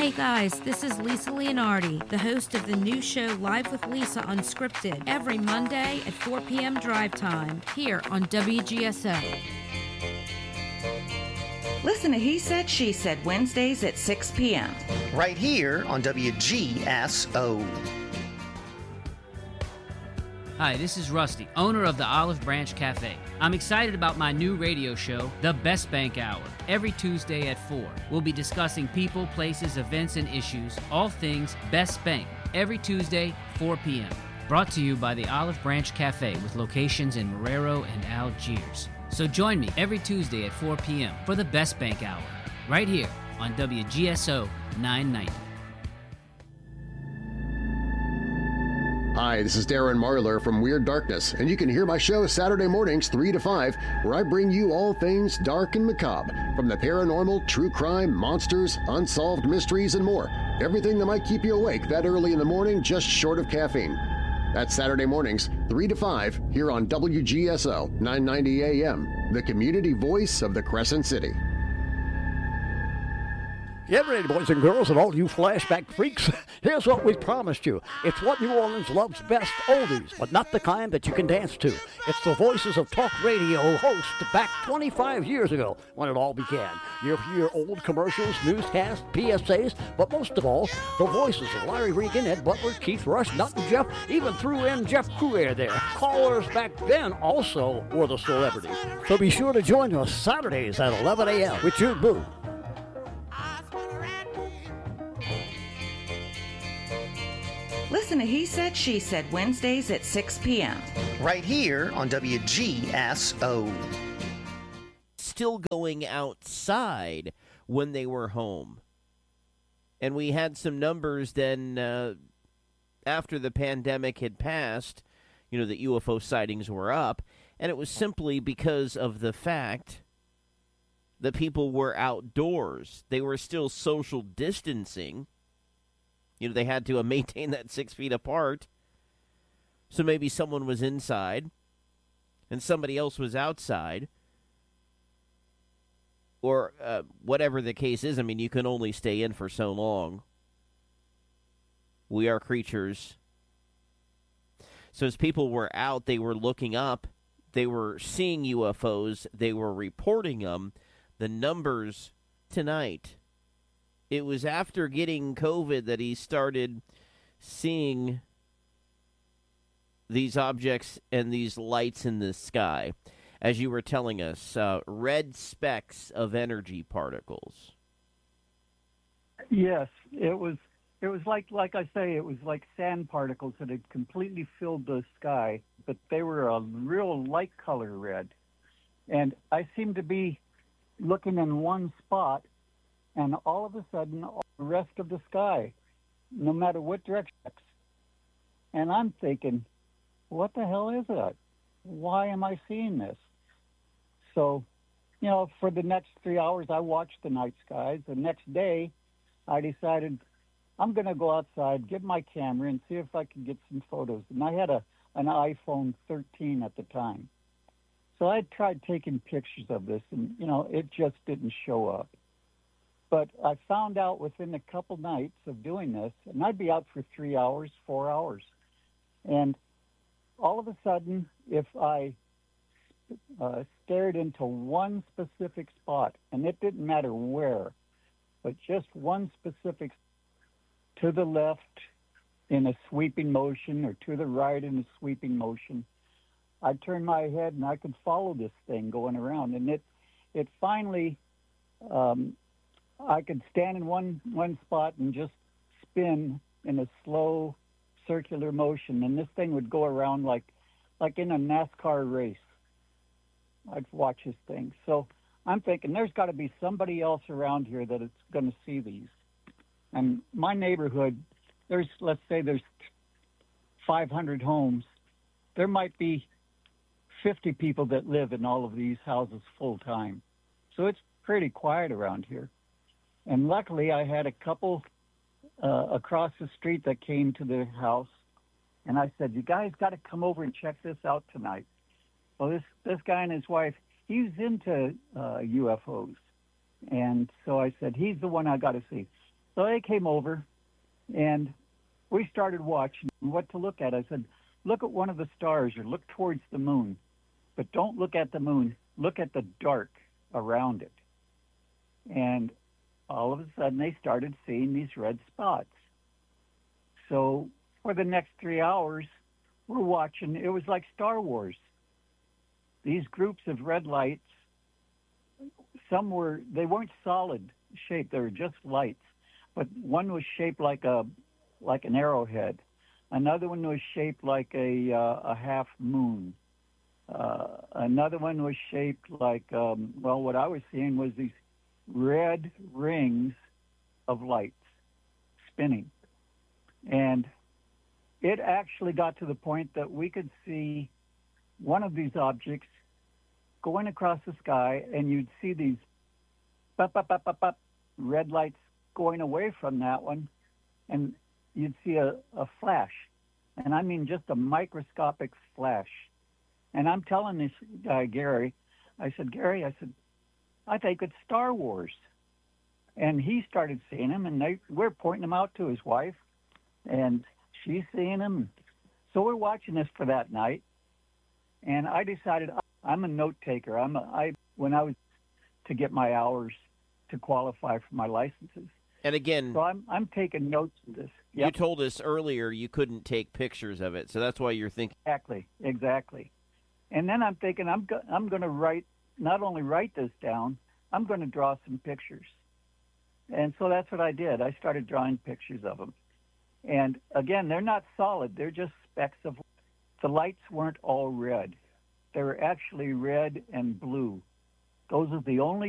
Hey guys, this is Lisa Leonardi, the host of the new show Live with Lisa Unscripted, every Monday at 4 p.m. drive time, here on WGSO. Listen to He Said, She Said Wednesdays at 6 p.m. right here on WGSO. Hi, this is Rusty, owner of the Olive Branch Cafe. I'm excited about my new radio show, The Best Bank Hour, every Tuesday at 4. We'll be discussing people, places, events, and issues, all things Best Bank, every Tuesday, 4 p.m. Brought to you by the Olive Branch Cafe with locations in Marrero and Algiers. So join me every Tuesday at 4 p.m. for The Best Bank Hour, right here on WGSO 990. Hi, this is Darren Marlar from Weird Darkness, and you can hear my show Saturday mornings 3 to 5, where I bring you all things dark and macabre, from the paranormal, true crime, monsters, unsolved mysteries, and more. Everything that might keep you awake that early in the morning, just short of caffeine. That's Saturday mornings 3 to 5 here on WGSO 990 AM, the community voice of the Crescent City. Get ready, boys and girls, and all you flashback freaks. Here's what we promised you. It's what New Orleans loves best, oldies, but not the kind that you can dance to. It's the voices of talk radio hosts back 25 years ago when it all began. You'll hear old commercials, newscasts, PSAs, but most of all, the voices of Larry Regan, Ed Butler, Keith Rush, Nut and Jeff, even threw in Jeff Coulier there. Callers back then also were the celebrities. So be sure to join us Saturdays at 11 a.m. with Jude Boo. Listen to He Said, She Said Wednesdays at 6 p.m. right here on WGSO. Still going outside when they were home. And we had some numbers then after the pandemic had passed, you know, that UFO sightings were up. And it was simply because of the fact that people were outdoors. They were still social distancing. You know, they had to maintain that 6 feet apart. So maybe someone was inside and somebody else was outside. Or whatever the case is. I mean, you can only stay in for so long. We are creatures. So as people were out, they were looking up. They were seeing UFOs. They were reporting them. The numbers tonight. It was after getting COVID that he started seeing these objects and these lights in the sky. As you were telling us, red specks of energy particles. Yes, it was like I say, it was like sand particles that had completely filled the sky, but they were a real light color red. And I seemed to be looking in one spot, and all of a sudden, all the rest of the sky, no matter what direction. And I'm thinking, what the hell is that? Why am I seeing this? So, you know, for the next 3 hours, I watched the night skies. The next day, I decided I'm going to go outside, get my camera, and see if I can get some photos. And I had an iPhone 13 at the time. So I tried taking pictures of this, and, you know, it just didn't show up. But I found out within a couple nights of doing this, and I'd be out for 3 hours, 4 hours. And all of a sudden, if I stared into one specific spot, and it didn't matter where, but just one specific to the left in a sweeping motion or to the right in a sweeping motion, I'd turn my head and I could follow this thing going around. And it finally... I could stand in one spot and just spin in a slow circular motion, and this thing would go around like in a NASCAR race. I'd watch this thing. So I'm thinking there's got to be somebody else around here that is going to see these. And my neighborhood, let's say there's 500 homes. There might be 50 people that live in all of these houses full time. So it's pretty quiet around here. And luckily, I had a couple across the street that came to the house, and I said, "You guys got to come over and check this out tonight." Well, this guy and his wife, he's into UFOs, and so I said, "He's the one I got to see." So they came over, and we started watching what to look at. I said, look at one of the stars or look towards the moon, but don't look at the moon. Look at the dark around it. And all of a sudden, they started seeing these red spots. So for the next 3 hours, we're watching. It was like Star Wars. These groups of red lights, they weren't solid shaped. They were just lights. But one was shaped like an arrowhead. Another one was shaped like a half moon. Another one was shaped like, what I was seeing was these red rings of lights spinning. And it actually got to the point that we could see one of these objects going across the sky, and you'd see these red lights going away from that one, and you'd see a flash. And I mean just a microscopic flash. And I'm telling this guy, Gary, I said, I think it's Star Wars. And he started seeing them, and we're pointing them out to his wife, and she's seeing them. So we're watching this for that night, and I decided I'm a note taker. When I was to get my hours to qualify for my licenses. And again, so I'm taking notes of this. Yep. You told us earlier you couldn't take pictures of it, so that's why you're thinking. Exactly. And then I'm thinking I'm going to not only write this down, I'm going to draw some pictures. And so that's what I did. I started drawing pictures of them. And again, they're not solid. They're just specks of. The lights weren't all red. They were actually red and blue. Those are the only